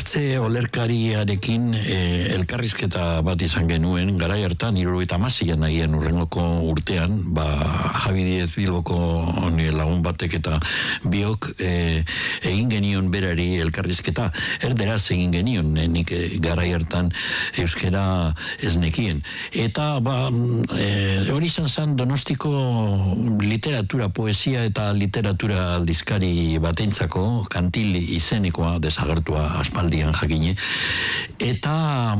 Artze olerkariarekin elkarrizketa bat izan genuen, garai hartan, 76an nagien urrengoko urtean, Javi Diez Bilboko lagun batek eta biok egin genion berari elkarrizketa, erderaz egin genion, nik garai hartan euskera ez nekien. Eta hori izan zen Donostiko literatura, poesia eta literatura aldizkari batentzako, Kantil izenekoa, desagertua aspaldian jakine. Eta,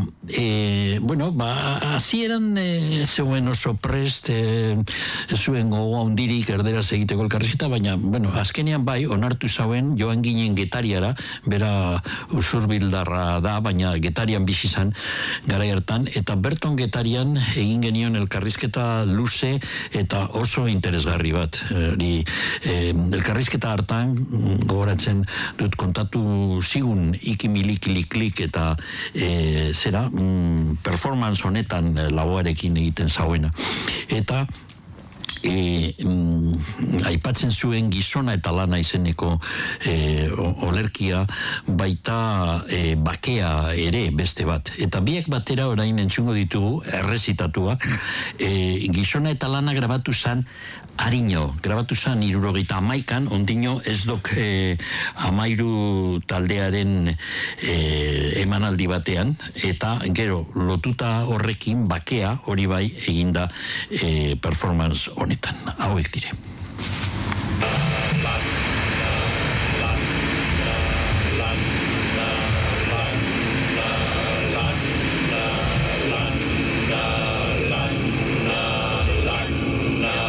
hasieran zeuen oso prest, zuen gogoa hundirik erderaz egiteko elkarrizketa, baina, azkenean bai, onartu zauen, joan ginen Getariara, bera usurbildarra da, baina Getarian bizi izan garai hartan, eta berton Getarian egin genion elkarrizketa luze eta oso interesgarri bat. Elkarrizketa hartan, gogoratzen dut kontatu zigun ikimilik eta performance honetan lauarekin egiten zauena. Eta aipatzen zuen Gizona eta Lana izeneko olerkia, baita Bakea ere beste bat. Eta biak batera orain entzungo ditugu, errezitatua, Gizona eta Lana grabatu zen Ariño, grabatu zen 71an, ondino ez dok Amairu taldearen emanaldi batean, eta gero lotuta horrekin Bakea hori bai eginda performance honetan. Hauek dire.